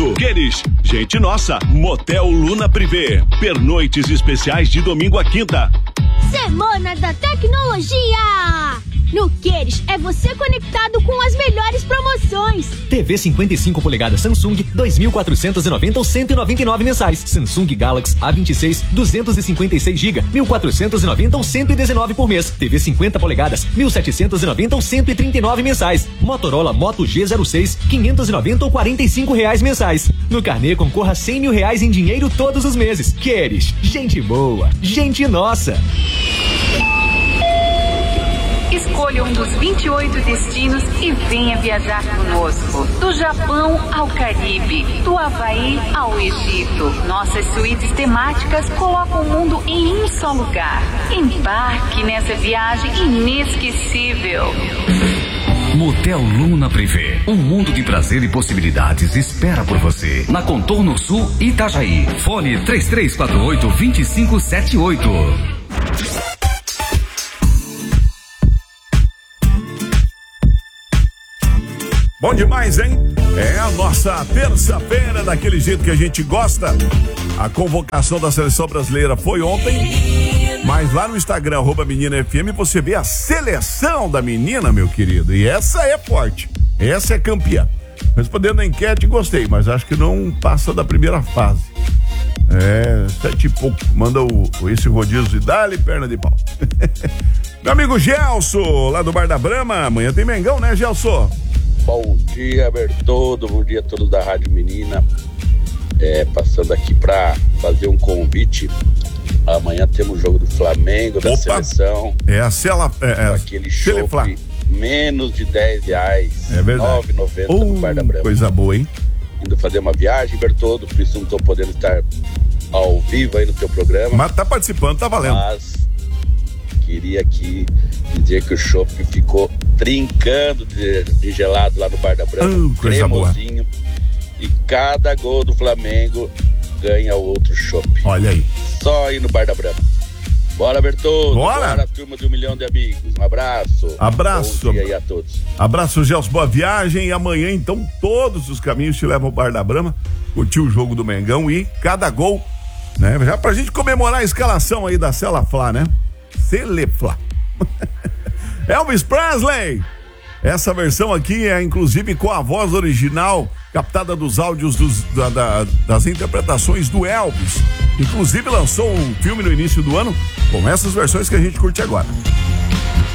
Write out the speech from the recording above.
Oferecimento Queres, gente nossa, Motel Luna Privé, pernoites especiais de domingo a quinta. Semana da Tecnologia! No Queres é você conectado com as melhores promoções. TV 55 polegadas Samsung 2.490 ou 199 mensais. Samsung Galaxy A26 256 GB 1.490 ou 119 por mês. TV 50 polegadas 1.790 ou 139 mensais. Motorola Moto G06 590 ou R$45 mensais. No carnê concorra R$100 mil em dinheiro todos os meses. Queres, gente boa, gente nossa. Escolha um dos 28 destinos e venha viajar conosco. Do Japão ao Caribe, do Havaí ao Egito. Nossas suítes temáticas colocam o mundo em um só lugar. Embarque nessa viagem inesquecível. Motel Luna Privé, um mundo de prazer e possibilidades espera por você. Na Contorno Sul, Itajaí. Fone 3348-2578. Bom demais, hein? É a nossa terça-feira, daquele jeito que a gente gosta. A convocação da seleção brasileira foi ontem, mas lá no Instagram, @meninafm, você vê a seleção da menina, meu querido. E essa é forte, essa é campeã. Respondendo a enquete, gostei, mas acho que não passa da primeira fase. 7 e pouco, manda esse rodízio e dá-lhe perna de pau. Meu amigo Gelson, lá do Bar da Brama, amanhã tem Mengão, né, Gelson? Bom dia, Bertoldo, bom dia a todos da Rádio Menina. Passando aqui para fazer um convite. Amanhã temos o jogo do Flamengo, da seleção. Aquele chopp, menos de R$10. É verdade. R$9,90 no Bar da Brama. Coisa boa, hein? Indo fazer uma viagem, Bertoldo, por isso não tô podendo estar ao vivo aí no teu programa. Mas tá participando, tá valendo. Mas queria aqui dizer que o chopp ficou trincando de gelado lá no Bar da Brama, cremosinho. E cada gol do Flamengo ganha outro chopp. Olha aí. Só aí no Bar da Brama. Bora, Bertoldo. Bora, turma de 1 milhão de amigos. Um abraço. Abraço. Bom dia aí a todos. Abraço, Gelson. Boa viagem. E amanhã, então, todos os caminhos te levam ao Bar da Brama, curtir o jogo do Mengão e cada gol, né? Já pra gente comemorar a escalação aí da Seleflá, né? Seleflá. Elvis Presley. Essa versão aqui é inclusive com a voz original captada dos áudios das interpretações do Elvis. Inclusive lançou um filme no início do ano com essas versões que a gente curte agora.